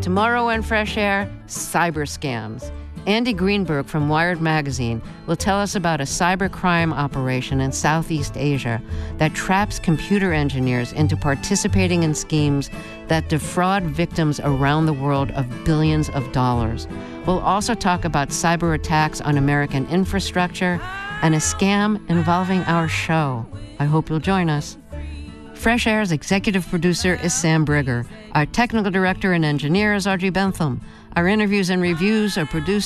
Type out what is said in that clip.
Tomorrow on Fresh Air, cyber scams. Andy Greenberg from Wired Magazine will tell us about a cybercrime operation in Southeast Asia that traps computer engineers into participating in schemes that defraud victims around the world of billions of dollars. We'll also talk about cyber attacks on American infrastructure and a scam involving our show. I hope you'll join us. Fresh Air's executive producer is Sam Brigger. Our technical director and engineer is Audrey Bentham. Our interviews and reviews are produced